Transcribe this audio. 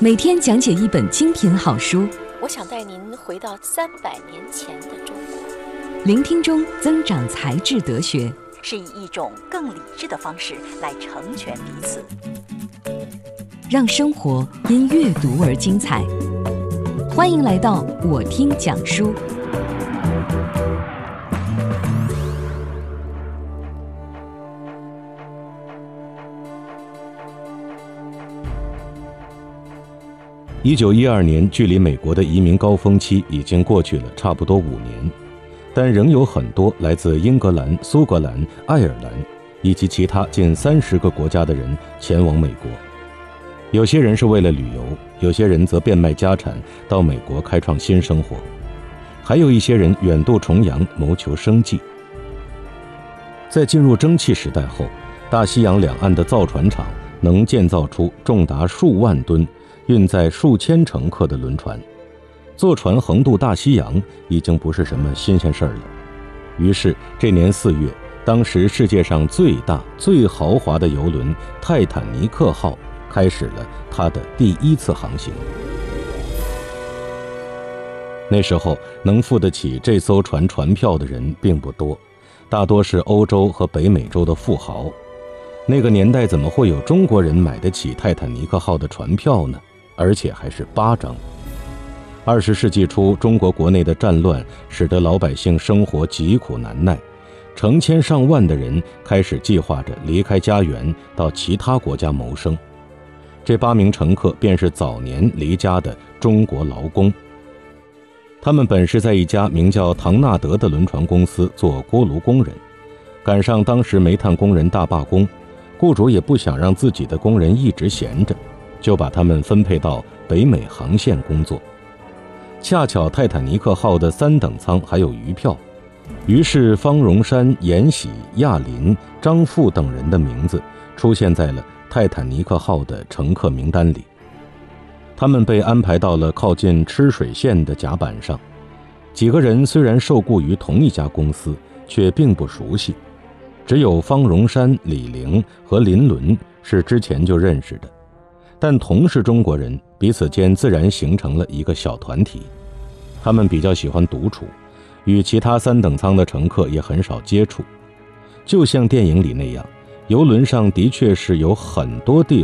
每天讲解一本精品好书， 我想带您回到300年前的中国， 聆听中增长才智德学， 是以一种更理智的方式来成全彼此， 让生活因阅读而精彩。欢迎来到我听讲书。 1912年，距离美国的移民高峰期已经过去了差不多5年，但仍有很多来自英格兰、苏格兰、爱尔兰以及其他近30个国家的人前往美国。有些人是为了旅游，有些人则变卖家产到美国开创新生活，还有一些人远渡重洋谋求生计。在进入蒸汽时代后，大西洋两岸的造船厂能建造出重达数万吨运载数千乘客的轮船，坐船横渡大西洋已经不是什么新鲜事儿了。于是这年4月，当时世界上最大最豪华的邮轮泰坦尼克号开始了它的第1次航行。那时候能付得起这艘船船票的人并不多，大多是欧洲和北美洲的富豪。那个年代怎么会有中国人买得起泰坦尼克号的船票呢？而且还是8张。20世纪初，中国国内的战乱使得老百姓生活疾苦难耐，成千上万的人开始计划着离开家园到其他国家谋生。这8名乘客便是早年离家的中国劳工。他们本是在一家名叫唐纳德的轮船公司做锅炉工人，赶上当时煤炭工人大罢工，雇主也不想让自己的工人一直闲着，就把他们分配到北美航线工作。恰巧泰坦尼克号的3等舱还有余票，于是方荣山、严喜、亚林、张富等人的名字出现在了泰坦尼克号的乘客名单里。他们被安排到了靠近吃水线的甲板上。几个人虽然受雇于同一家公司，却并不熟悉，只有方荣山、李陵和林伦是之前就认识的，但同是中国人，彼此间自然形成了一个小团体。他们比较喜欢独处，与其他3等舱的乘客也很少接触。就像电影里那样，邮轮上的确是有很多地